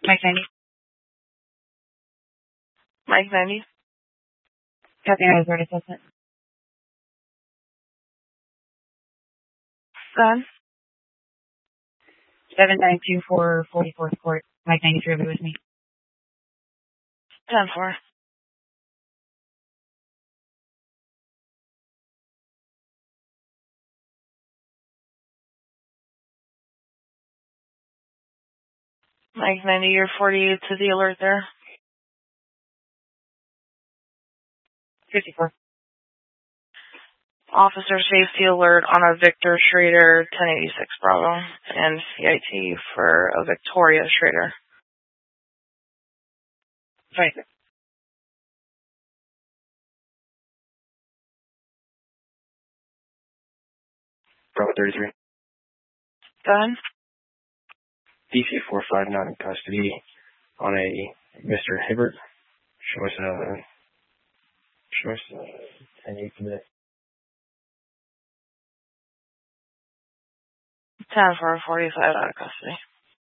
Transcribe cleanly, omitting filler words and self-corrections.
Mike 90. Mike 90. Copy, I was already assessment. Gun. 7924 44th Court. Mike 93 will be with me. 10-4. Mike 90, you're 48 to the alert there. 54. Officer safety alert on a Victor Schrader, 1086 Bravo, and CIT for a Victoria Schrader. 26. Bravo 33. Gun. DC 45 not in custody on a Mr. Hibbert. Show us 10-8 for this. 10-4, 45 out of custody.